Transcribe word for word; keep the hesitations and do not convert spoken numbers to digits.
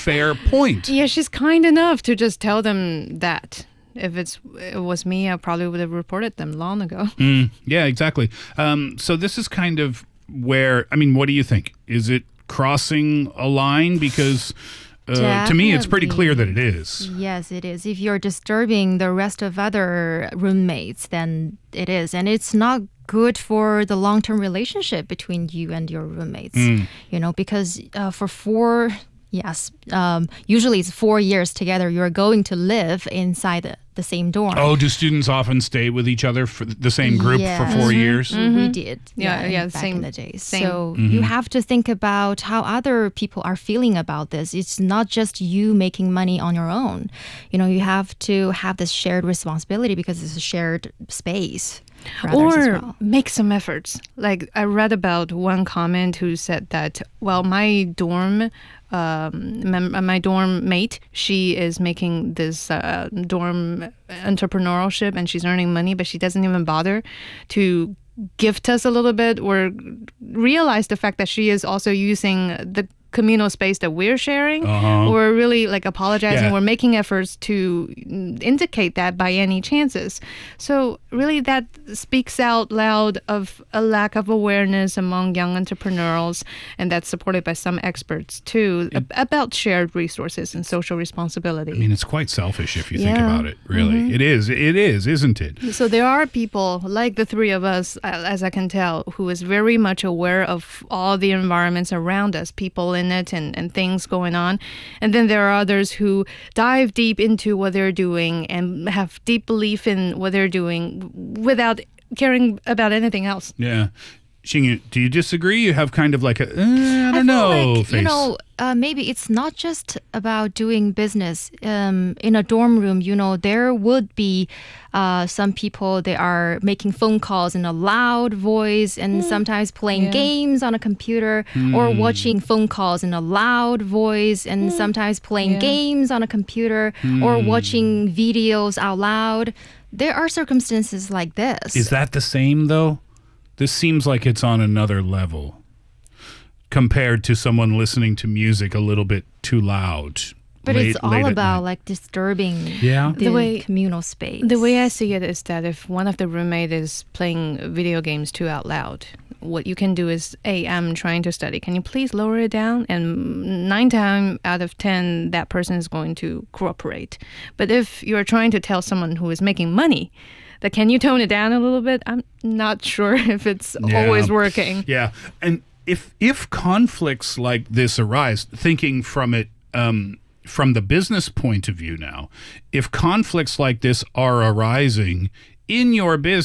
fair point. Yeah, she's kind enough to just tell them that. If it's, it was me, I probably would have reported them long ago. Mm, yeah, exactly. Um, so this is kind of where, I mean, what do you think? Is it crossing a line? Because uh, to me, it's pretty clear that it is. Yes, it is. If you're disturbing the rest of other roommates, then it is. And it's not good for the long-term relationship between you and your roommates. Mm. You know, because uh, for four... Yes. Um, usually it's four years together. You're going to live inside the, the same dorm. Oh, do students often stay with each other for the same group yes. for four mm-hmm. years? Mm-hmm. We did. Yeah, yeah, yeah back same, in the days. Same. So mm-hmm. you have to think about how other people are feeling about this. It's not just you making money on your own. You know, you have to have this shared responsibility because it's a shared space. Or well. make some efforts. Like I read about one comment who said that, well, my dorm, um, mem- my dorm mate, she is making this uh, dorm entrepreneurship and she's earning money, but she doesn't even bother to gift us a little bit or realize the fact that she is also using the communal space that we're sharing, uh-huh. or really like apologizing yeah. or making efforts to indicate that by any chances. So really that speaks out loud of a lack of awareness among young entrepreneurs, and that's supported by some experts too, it, about shared resources and social responsibility. I mean, it's quite selfish if you yeah. think about it, really. Mm-hmm. It is. It is, isn't it? So there are people like the three of us, as I can tell, who is very much aware of all the environments around us, people in it and, and things going on. And then there are others who dive deep into what they're doing and have deep belief in what they're doing without caring about anything else. Yeah. Xingyu, do you disagree? You have kind of like a, uh, I don't I know, like, face. You know, uh, maybe it's not just about doing business. Um, in a dorm room, you know, there would be uh, some people, they are making phone calls in a loud voice and mm. sometimes playing yeah. games on a computer mm. or watching phone calls in a loud voice and mm. sometimes playing yeah. games on a computer mm. or watching videos out loud. There are circumstances like this. Is that the same, though? This seems like it's on another level compared to someone listening to music a little bit too loud. But late, it's all about like disturbing yeah. the, the way, communal space. The way I see it is that if one of the roommates is playing video games too out loud, what you can do is, hey, I'm trying to study. Can you please lower it down? And nine times out of ten, that person is going to cooperate. But if you're trying to tell someone who is making money that can you tone it down a little bit, I'm not sure if it's yeah. always working. Yeah. And if if conflicts like this arise, thinking from it um, from the business point of view now, if conflicts like this are arising in your business,